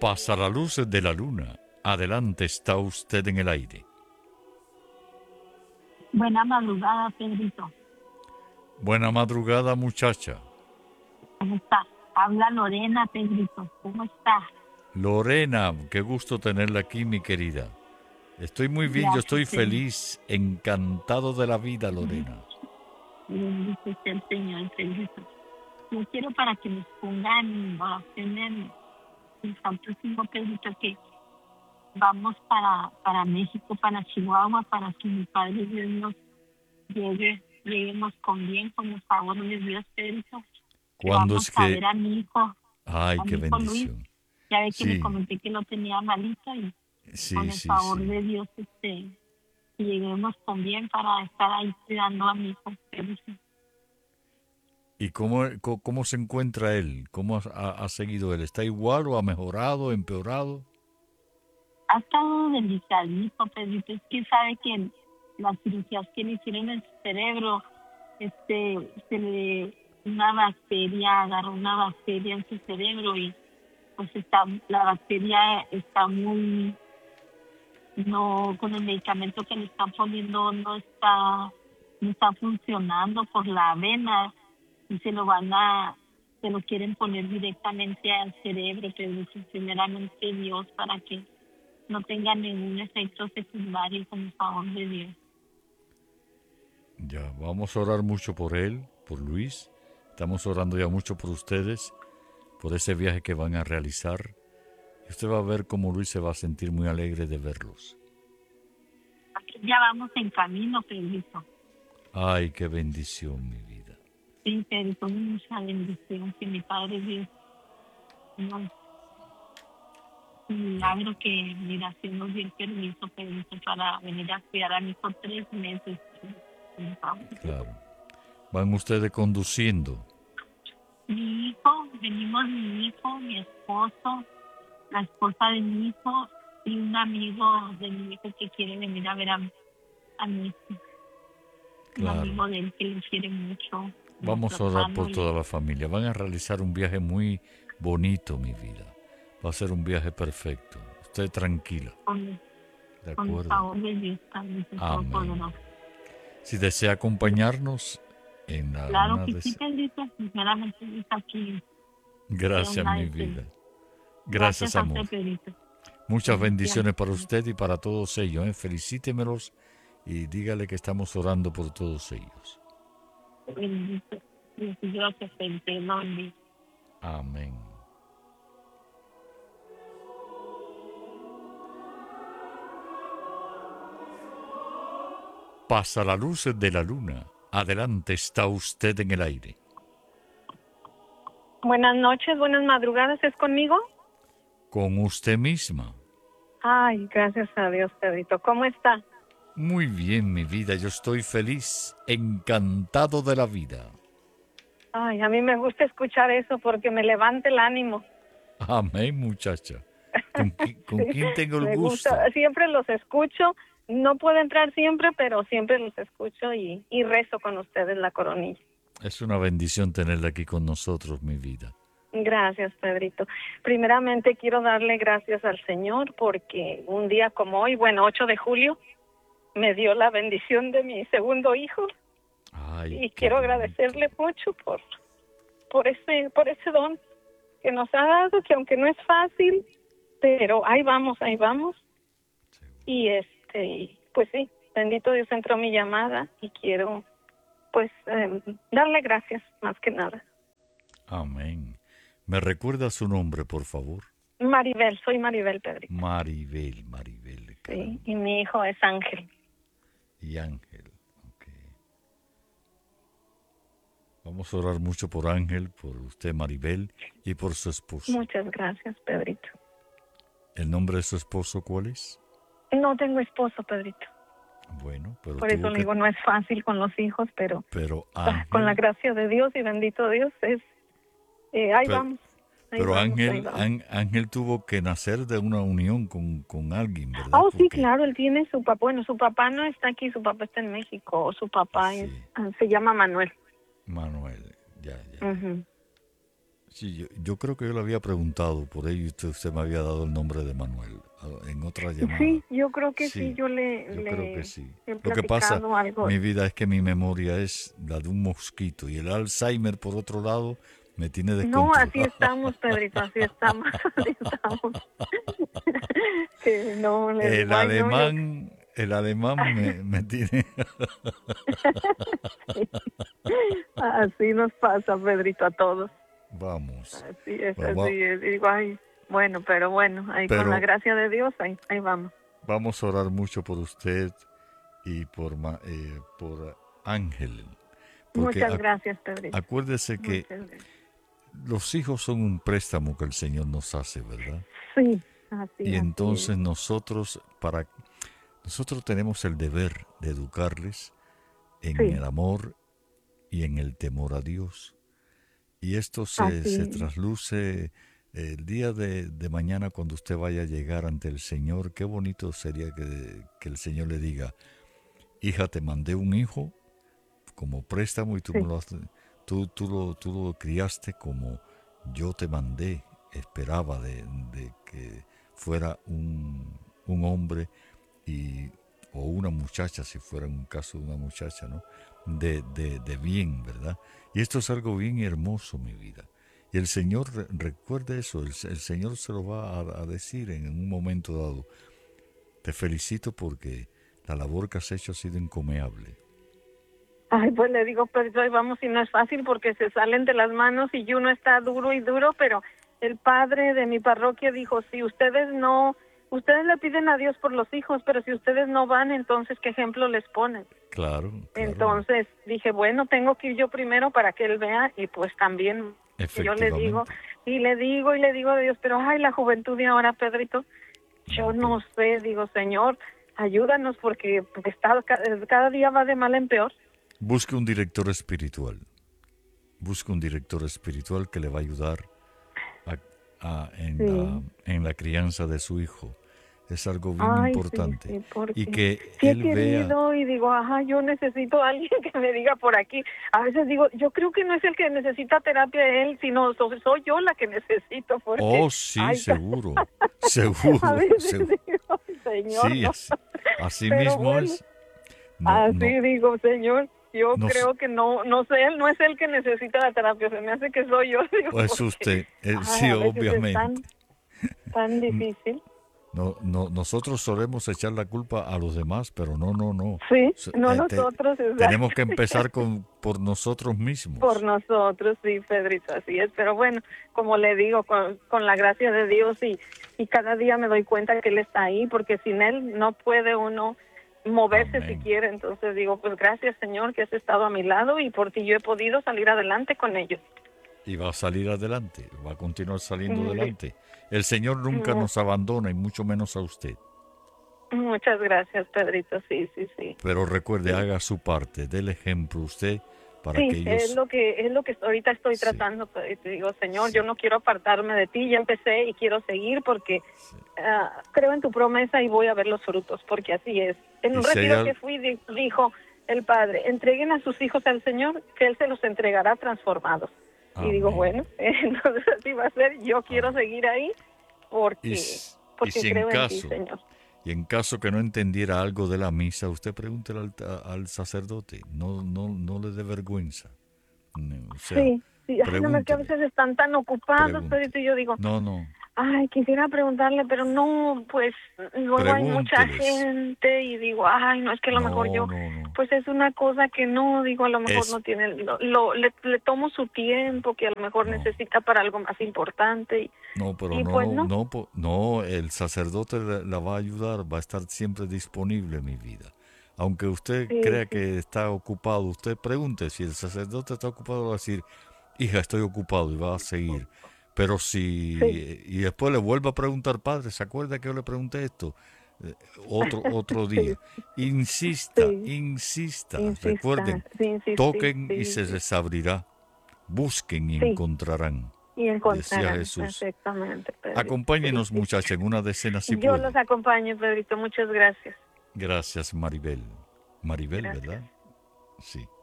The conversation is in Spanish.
Pasa la luz de la luna. Adelante, está usted en el aire. Buena madrugada, Pedrito. Buena madrugada, muchacha. ¿Cómo está? Habla Lorena, Pedrito. ¿Cómo está? Lorena, qué gusto tenerla aquí, mi querida. Estoy muy bien, yo Gracias, estoy Señor. feliz, encantado de la vida, Lorena. Bendito sea el Señor, Pedrito. Yo quiero para que nos pongan en oración en San Próximo, Pedrito, que vamos para México, para Chihuahua, para que mi Padre Dios nos lleguemos con bien, con el favor de Dios, Pedrito. Que ¿Cuándo vamos es a ver que...? Ay, a qué mi hijo Luis. bendición. Ya ve que le Sí, comenté que lo tenía malito y con sí, el sí, favor sí. de Dios, que lleguemos con bien para estar ahí cuidando a mi hijo, Pedrito. ¿Y cómo se encuentra él? ¿Cómo ha seguido él? ¿Está igual o ha mejorado, empeorado? Ha estado delicadito, Pedrito. Es que sabe que las cirugías que le hicieron en su cerebro, se le agarró una bacteria en su cerebro y pues la bacteria está muy, no, con el medicamento que le están poniendo no está funcionando por la vena y se lo quieren poner directamente al cerebro, pero primeramente Dios para que no tenga ningún efecto secundario con el favor de Dios. Ya, vamos a orar mucho por él, por Luis. Estamos orando ya mucho por ustedes, por ese viaje que van a realizar. Y usted va a ver cómo Luis se va a sentir muy alegre de verlos. Aquí ya vamos en camino, Pedrito. Ay, qué bendición, mi vida. Sí, Pedrito, mucha bendición que mi Padre Dios nos un milagro que mira, si nos dio el permiso, Pedrito, para venir a cuidar a mi hijo 3 meses. Claro. Van ustedes conduciendo. Mi hijo, venimos mi hijo, mi esposo, la esposa de mi hijo y un amigo de mi hijo que quiere venir a ver a mi hijo. Un Claro. amigo de él que le quiere mucho, Vamos nuestro a orar hermano. por toda la familia. Van a realizar un viaje muy bonito, mi vida. Va a ser un viaje perfecto. Usted tranquila. ¿De Con el acuerdo? favor de Dios, Padre Amén. Todopoderoso. Si desea acompañarnos en Claro una que de sí, esas... Pedrito, sinceramente está aquí. De Gracias, una mi de vida. Gracias Gracias, a usted, amor. Pedrito. Muchas Bendiciones. bendiciones para usted y para todos ellos. Felicítemelos y dígale que estamos orando por todos ellos. Bendito. Gracias, Pedrito. No bendiga. Amén. Pasa la luz de la luna. Adelante, está usted en el aire. Buenas noches, buenas madrugadas, ¿es conmigo? Con usted misma. Ay, gracias a Dios, Pedrito. ¿Cómo está? Muy bien, mi vida. Yo estoy feliz, encantado de la vida. Ay, a mí me gusta escuchar eso porque me levanta el ánimo. Amén, muchacha. ¿Con Sí, quién tengo el me gusto? gusta, siempre los escucho. No puedo entrar siempre, pero siempre los escucho y rezo con ustedes la coronilla. Es una bendición tenerla aquí con nosotros, mi vida. Gracias, Pedrito. Primeramente quiero darle gracias al Señor porque un día como hoy, 8 de julio, me dio la bendición de mi segundo hijo. Ay, Y qué quiero bonito. agradecerle mucho por ese don que nos ha dado, que aunque no es fácil, pero ahí vamos. Y pues sí, bendito Dios, entró mi llamada y quiero pues darle gracias más que nada. Amén. ¿Me recuerda su nombre, por favor? Maribel, soy Maribel, Pedrito. Maribel, Sí, caramba. y mi hijo es Ángel. Y Ángel, ok. Vamos a orar mucho por Ángel, por usted, Maribel, y por su esposo. Muchas gracias, Pedrito. ¿El nombre de su esposo cuál es? No tengo esposo, Pedrito. Bueno, pero Por eso le digo, no es fácil con los hijos, pero con la Ángel... gracia de Dios y bendito Dios, ahí Pero, vamos. pero Ángel tuvo que nacer de una unión con alguien, ¿verdad? Oh, sí, Porque... claro, él tiene su papá. Bueno, su papá no está aquí, su papá está en México. Su papá Sí. se llama Manuel. Manuel, ya. Uh-huh. Sí, yo creo que yo le había preguntado por ello y usted me había dado el nombre de Manuel en otra llamada. Sí, yo creo que sí, Sí, yo yo creo que sí. he Lo que pasa, platicado algo. mi vida, es que mi memoria es la de un mosquito y el Alzheimer, por otro lado, me tiene No, así descontrolado. estamos, Pedrito, así estamos, así estamos. Que no, le digo, ay, no, yo... El alemán me tiene... Así nos pasa, Pedrito, a todos. Vamos. Así es. Digo, ay, bueno, pero bueno, ahí con la gracia de Dios, ahí vamos. Vamos a orar mucho por usted y por Ángel. Muchas gracias, Pedrito. Acuérdese que los hijos son un préstamo que el Señor nos hace, ¿verdad? Sí, así es. Y entonces nosotros tenemos el deber de educarles en el amor y en el temor a Dios. Y esto se trasluce el día de mañana cuando usted vaya a llegar ante el Señor. Qué bonito sería que el Señor le diga: hija, te mandé un hijo como préstamo y tú lo criaste como yo te mandé. Esperaba de que fuera un hombre o una muchacha, si fuera un caso de una muchacha, ¿no? De bien, ¿verdad? Y esto es algo bien hermoso, mi vida. Y el Señor, recuerde eso, el Señor se lo va a decir en un momento dado. Te felicito porque la labor que has hecho ha sido encomiable. Ay, pues le digo, pues ahí vamos, y no es fácil porque se salen de las manos y uno está duro y duro, pero el padre de mi parroquia dijo, si ustedes le piden a Dios por los hijos, pero si ustedes no van, entonces, ¿qué ejemplo les ponen? Claro. Entonces dije, bueno, tengo que ir yo primero para que él vea, y pues también yo le digo a Dios, pero ay, la juventud de ahora, Pedrito, yo no sé, digo, Señor, ayúdanos porque cada día va de mal en peor. Busque un director espiritual. Busque un director espiritual que le va a ayudar en la crianza de su hijo. Es algo bien importante. Sí, y que sí él he querido vea... y digo, yo necesito a alguien que me diga por aquí. A veces digo, yo creo que no es el que necesita terapia él, sino soy yo la que necesito. Porque, sí, seguro. Seguro. A veces digo, Señor. Sí, así Pero mismo bueno, es. Digo, Señor, yo creo que no sé, él no es el que necesita la terapia, se me hace que soy yo. Digo, pues usted, sí, obviamente. Es tan difícil. No, nosotros solemos echar la culpa a los demás, pero no. Sí, no nosotros. Tenemos que empezar por nosotros mismos. Por nosotros, sí, Pedrito, así es. Pero bueno, como le digo, con la gracia de Dios y cada día me doy cuenta que Él está ahí, porque sin Él no puede uno moverse. Amén. Si quiere. Entonces digo, pues gracias, Señor, que has estado a mi lado y por ti yo he podido salir adelante con ellos. Y va a salir adelante, va a continuar saliendo adelante. El Señor nunca nos abandona y mucho menos a usted. Muchas gracias, Pedrito, sí. Pero recuerde, haga su parte, dé el ejemplo usted para que ellos... es lo que ahorita estoy tratando, Pedrito. Digo, Señor, yo no quiero apartarme de ti, ya empecé y quiero seguir porque creo en tu promesa y voy a ver los frutos, porque así es. En un retiro que fui, dijo el Padre, entreguen a sus hijos al Señor, que Él se los entregará transformados. Amén. Y digo, bueno, entonces así va a ser. Yo quiero seguir ahí porque creo en ti, Señor. Y en caso que no entendiera algo de la misa, usted pregúntele al sacerdote. No le dé vergüenza. O sea, sí. No, que a veces están tan ocupados, pero yo digo, no. Ay, quisiera preguntarle, pero no, pues luego hay mucha gente y digo, no, es que a lo mejor yo, pues es una cosa que no, digo, a lo mejor no tiene, le tomo su tiempo que a lo mejor necesita para algo más importante. No, el sacerdote la va a ayudar, va a estar siempre disponible, mi vida. Aunque usted crea que está ocupado, usted pregunte, si el sacerdote está ocupado, va a decir, hija, estoy ocupado, y va a seguir. Pero y después le vuelvo a preguntar, padre, ¿se acuerda que yo le pregunté esto? Otro día. Insista. Recuerden, toquen y se les abrirá. Busquen y encontrarán. Decía Jesús. Exactamente, Acompáñenos, muchachos, en una decena si Yo puede. los acompaño, Pedrito. Muchas gracias. Gracias, Maribel. Maribel, Gracias. ¿verdad? Sí.